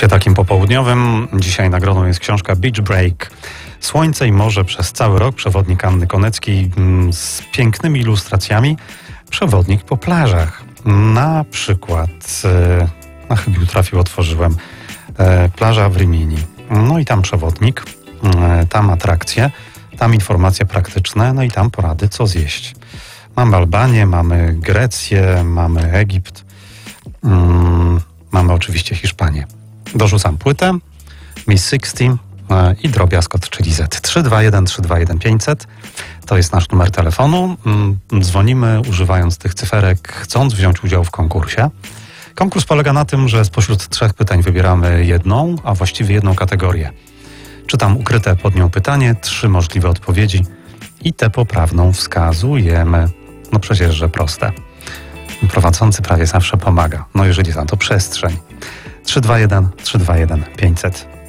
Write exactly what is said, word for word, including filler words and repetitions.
Czasie takim popołudniowym dzisiaj nagrodą jest książka Beach Break. Słońce i morze przez cały rok. Przewodnik Anny Koneckiej z pięknymi ilustracjami. Przewodnik po plażach. Na przykład, na chybił trafił, otworzyłem, plaża w Rimini. No i tam przewodnik, tam atrakcje, tam informacje praktyczne, no i tam porady, co zjeść. Mamy Albanię, mamy Grecję, mamy Egipt, mm, mamy oczywiście Hiszpanię. Dorzucam płytę, Miss Sixty i drobiazg od czyli Z. trzy dwa jeden trzy dwa jeden pięć zero zero to jest nasz numer telefonu. Dzwonimy używając tych cyferek, chcąc wziąć udział w konkursie. Konkurs polega na tym, że spośród trzech pytań wybieramy jedną, a właściwie jedną kategorię. Czytam ukryte pod nią pytanie, trzy możliwe odpowiedzi i tę poprawną wskazujemy. No przecież, że proste. Prowadzący prawie zawsze pomaga. No jeżeli za to przestrzeń. trzy dwa jeden trzy dwa jeden pięć zero zero.